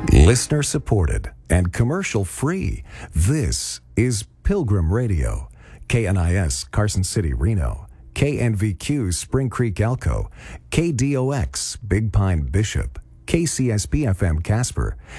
Listener supported and commercial free. This is Pilgrim Radio. KNIS Carson City, Reno. KNVQ Spring Creek, Elko. KDOX Big Pine, Bishop. KCSP FM Casper.